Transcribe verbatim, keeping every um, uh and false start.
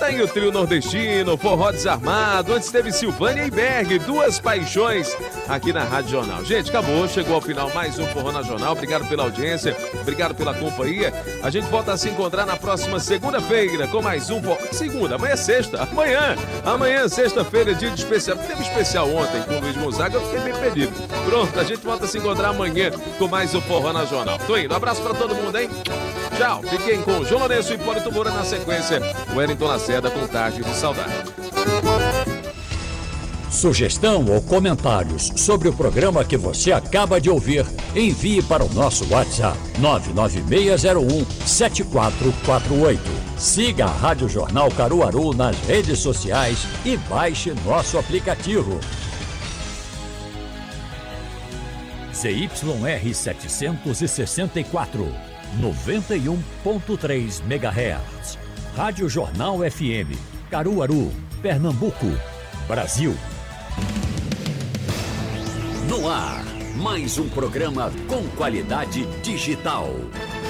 Tá aí o trio nordestino, Forró Desarmado, antes teve Silvânia e Berg, Duas Paixões, aqui na Rádio Jornal. Gente, acabou, chegou ao final mais um Forró na Jornal. Obrigado pela audiência, obrigado pela companhia. A gente volta a se encontrar na próxima segunda-feira com mais um Forró. Segunda, amanhã é sexta, amanhã, amanhã, sexta-feira, dia de especial. Teve especial ontem com o Luiz Gonzaga, eu fiquei bem perdido. Pronto, a gente volta a se encontrar amanhã com mais um Forró na Jornal. Tô indo, um abraço pra todo mundo, hein? Tchau, fiquem com o João Lourenço e Hipólito Moura na sequência, o Wellington Lacerda com Tarde de Saudade. Sugestão ou comentários sobre o programa que você acaba de ouvir, envie para o nosso WhatsApp nove nove seis zero um sete quatro quatro oito. Siga a Rádio Jornal Caruaru nas redes sociais e baixe nosso aplicativo. Z Y R setecentos e sessenta e quatro, noventa e um ponto três megahertz. Rádio Jornal F M, Caruaru, Pernambuco, Brasil. No ar, mais um programa com qualidade digital.